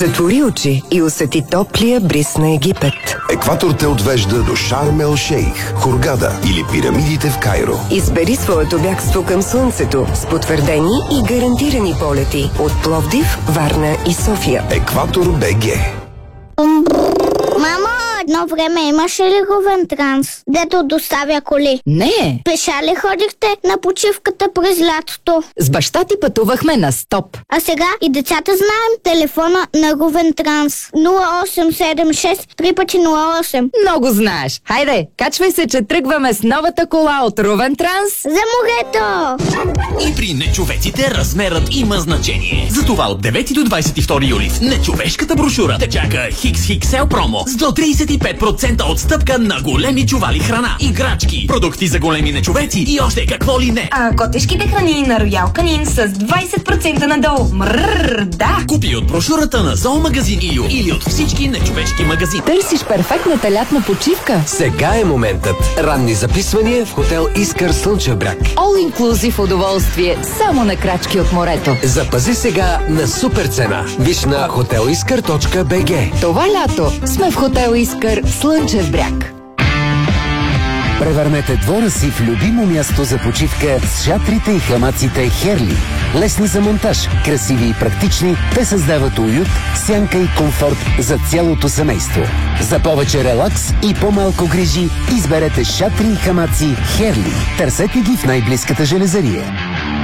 Затвори очи и усети топлия бриз на Египет. Екватор те отвежда до Шарм ел Шейх, Хургада или пирамидите в Кайро. Избери своето бягство към слънцето с потвърдени и гарантирани полети от Пловдив, Варна и София. Екватор БГ. Мамо, едно време имаше ли Говентранс, дето доставя коли? Не. Пеша ли ходихте на почивката през лятото? С баща ти пътувахме на стоп. А сега и децата знаем телефона на Говентранс. 0876 3x08. Много знаеш. Хайде, качвай се, че тръгваме с новата кола от Ровентранс. За морето! И при нечовеците размерът има значение. Затова от 9 до 22 юли в нечовешката брошура те чака XXL промо с до 35% отстъпка на големи чували храна, играчки, продукти за големи нечовеци и още какво ли не. А котешките храни на Роял Канин с 20% надолу. Мрррр, да! Купи от брошурата на Зоомагазин Илю или от всички нечовешки магазини. Търсиш перфектната лятна почивка? Сега е моментът. Ранни записвания в хотел Искър Слънчев бряг. All inclusive удоволствие, само на крачки от морето. Запази сега на супер цена. Виж на хотелискър.bg. Това лято сме в хотел Искър Слънчев бряг. Превърнете двора си в любимо място за почивка с шатрите и хамаците Херли. Лесни за монтаж, красиви и практични, те създават уют, сянка и комфорт за цялото семейство. За повече релакс и по-малко грижи, изберете шатри и хамаци Херли. Търсете ги в най-близката железария.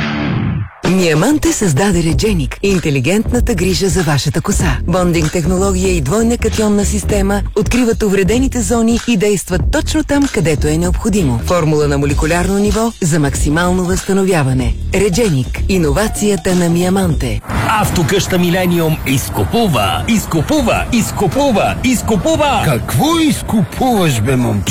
Миаманте създаде Редженик – интелигентната грижа за вашата коса. Бондинг технология и двойна катионна система откриват увредените зони и действат точно там, където е необходимо. Формула на молекулярно ниво за максимално възстановяване. Редженик – иновацията на Миаманте. Автокъща Милениум изкупува! Какво изкупуваш, бе, момче?